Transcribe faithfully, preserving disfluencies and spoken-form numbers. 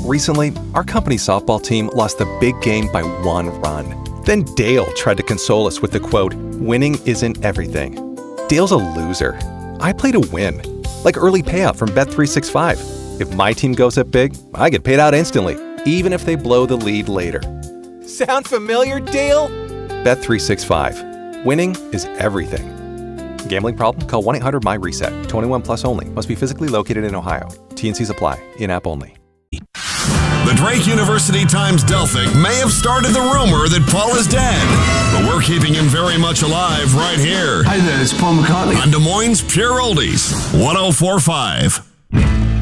Recently, our company's softball team lost the big game by one run. Then Dale tried to console us with the quote, "Winning isn't everything." Dale's a loser. I play to win. Like early payout from Bet three sixty-five. If my team goes up big, I get paid out instantly, even if they blow the lead later. Sound familiar, Dale? Bet three sixty-five. Winning is everything. Gambling problem? Call one eight hundred M Y reset. twenty-one plus only. Must be physically located in Ohio. T and Cs apply. In-app only. The Drake University Times-Delphic may have started the rumor that Paul is dead, but we're keeping him very much alive right here. Hi there, it's Paul McCartney. On Des Moines' Pure Oldies, one oh four point five.